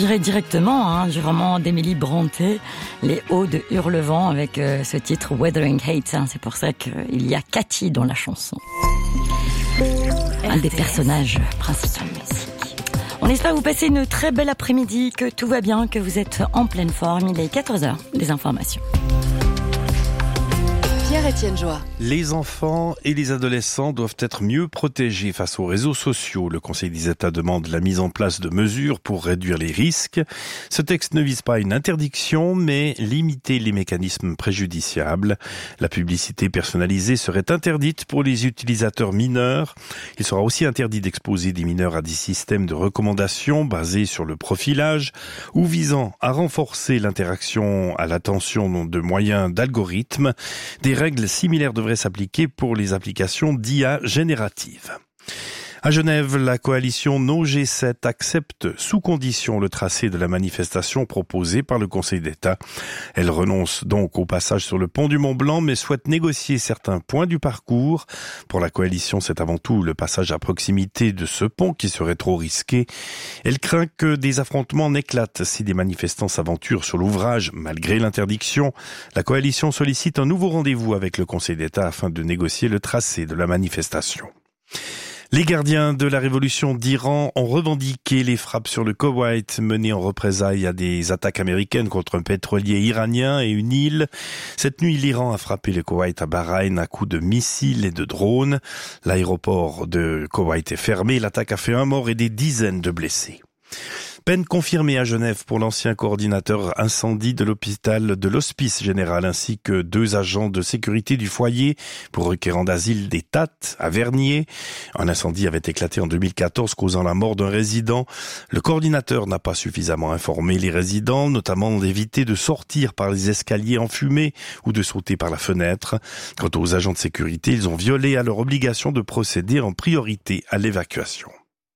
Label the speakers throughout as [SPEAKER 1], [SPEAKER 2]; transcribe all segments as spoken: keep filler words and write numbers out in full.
[SPEAKER 1] Je dirais directement hein, du roman d'Emily Brontë, Les Hauts de Hurlevent, avec euh, ce titre Wuthering Heights. Hein, c'est pour ça qu'il y a Cathy dans la chanson. Un des personnages principaux. On espère vous passer une très belle après-midi, que tout va bien, que vous êtes en pleine forme. Il est quatorze heures, des informations.
[SPEAKER 2] Pierre-Étienne Joie.
[SPEAKER 3] Les enfants et les adolescents doivent être mieux protégés face aux réseaux sociaux. Le Conseil des États demande la mise en place de mesures pour réduire les risques. Ce texte ne vise pas une interdiction, mais limiter les mécanismes préjudiciables. La publicité personnalisée serait interdite pour les utilisateurs mineurs. Il sera aussi interdit d'exposer des mineurs à des systèmes de recommandation basés sur le profilage ou visant à renforcer l'interaction à l'attention de moyens d'algorithmes. Des règles similaires devraient s'appliquer pour les applications d'I A génératives. À Genève, la coalition No G sept accepte sous condition le tracé de la manifestation proposée par le Conseil d'État. Elle renonce donc au passage sur le pont du Mont-Blanc, mais souhaite négocier certains points du parcours. Pour la coalition, c'est avant tout le passage à proximité de ce pont qui serait trop risqué. Elle craint que des affrontements n'éclatent si des manifestants s'aventurent sur l'ouvrage, malgré l'interdiction. La coalition sollicite un nouveau rendez-vous avec le Conseil d'État afin de négocier le tracé de la manifestation. Les gardiens de la révolution d'Iran ont revendiqué les frappes sur le Koweït menées en représailles à des attaques américaines contre un pétrolier iranien et une île. Cette nuit, l'Iran a frappé le Koweït à Bahreïn à coups de missiles et de drones. L'aéroport de Koweït est fermé. L'attaque a fait un mort et des dizaines de blessés. Peine confirmée à Genève pour l'ancien coordinateur incendie de l'hôpital de l'Hospice Général ainsi que deux agents de sécurité du foyer pour requérant d'asile des Tattes à Vernier. Un incendie avait éclaté en deux mille quatorze causant la mort d'un résident. Le coordinateur n'a pas suffisamment informé les résidents, notamment d'éviter de sortir par les escaliers enfumés ou de sauter par la fenêtre. Quant aux agents de sécurité, ils ont violé à leur obligation de procéder en priorité à l'évacuation.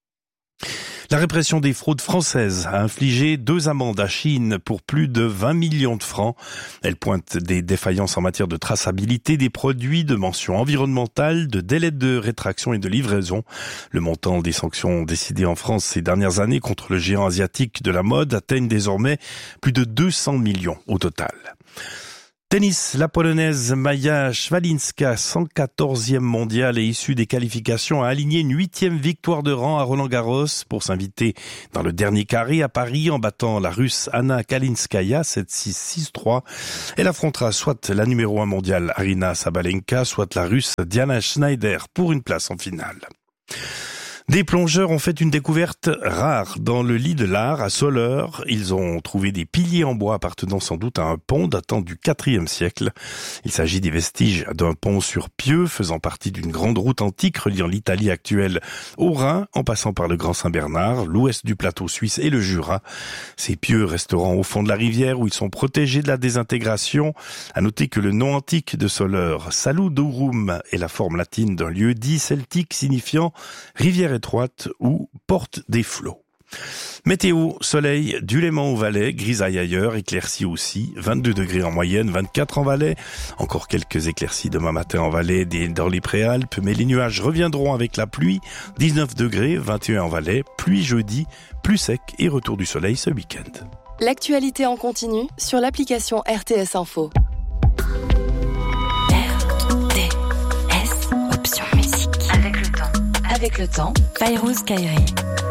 [SPEAKER 3] La répression des fraudes françaises a infligé deux amendes à Chine pour plus de vingt millions de francs. Elle pointe des défaillances en matière de traçabilité des produits, de mentions environnementales, de délais de rétraction et de livraison. Le montant des sanctions décidées en France ces dernières années contre le géant asiatique de la mode atteignent désormais plus de deux cents millions au total. Tennis, la Polonaise Maja Swalinska, cent quatorzième mondiale et issue des qualifications, a aligné une huitième victoire de rang à Roland-Garros pour s'inviter dans le dernier carré à Paris en battant la Russe Anna Kalinskaya sept six six trois. Elle affrontera soit la numéro un mondiale Aryna Sabalenka, soit la Russe Diana Schneider pour une place en finale. Des plongeurs ont fait une découverte rare dans le lit de l'Ar à Soleure. Ils ont trouvé des piliers en bois appartenant sans doute à un pont datant du quatrième siècle. Il s'agit des vestiges d'un pont sur pieux faisant partie d'une grande route antique reliant l'Italie actuelle au Rhin en passant par le Grand Saint-Bernard, l'ouest du plateau suisse et le Jura. Ces pieux resteront au fond de la rivière où ils sont protégés de la désintégration. À noter que le nom antique de Soleure, Saludorum, est la forme latine d'un lieu dit celtique signifiant rivière étroite ou porte des flots. Météo, soleil, du Léman au Valais, grisaille ailleurs, éclaircie aussi, vingt-deux degrés en moyenne, vingt-quatre en Valais, encore quelques éclaircies demain matin en Valais et dans les Préalpes, mais les nuages reviendront avec la pluie, dix-neuf degrés, vingt et un en Valais, pluie jeudi, plus sec et retour du soleil ce week-end.
[SPEAKER 2] L'actualité en continu sur l'application R T S Info.
[SPEAKER 1] Avec le temps, Fayrouz Kairi.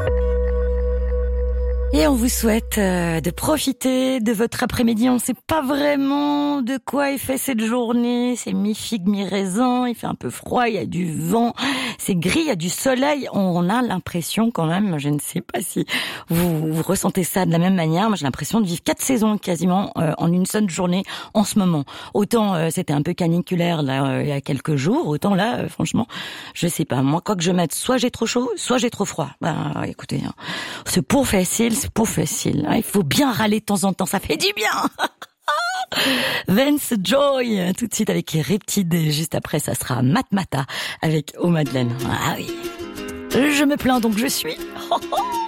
[SPEAKER 1] Et on vous souhaite euh, de profiter de votre après-midi. On ne sait pas vraiment de quoi est fait cette journée. C'est mi-figue, mi-raisin. Il fait un peu froid, il y a du vent. C'est gris, il y a du soleil. On a l'impression quand même, je ne sais pas si vous, vous ressentez ça de la même manière. Moi, j'ai l'impression de vivre quatre saisons quasiment euh, en une seule journée en ce moment. Autant euh, c'était un peu caniculaire là euh, il y a quelques jours. Autant là, euh, franchement, je sais pas. Moi, quoi que je mette, soit j'ai trop chaud, soit j'ai trop froid. Ben, écoutez, hein, c'est pour facile. C'est pas facile. Il faut bien râler de temps en temps, ça fait du bien. Vance Joy, tout de suite avec Riptide. Juste après, ça sera Matmata avec Oh Madeleine. Ah oui. Je me plains donc je suis.